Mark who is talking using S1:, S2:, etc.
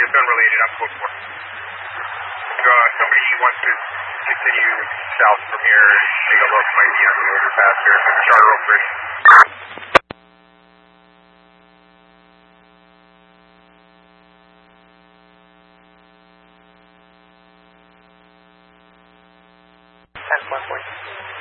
S1: it's unrelated. I'm code 4. Somebody wants to continue south from here. Take a look, might be on the overpass here. It's a charter operation.
S2: Ten 1 point.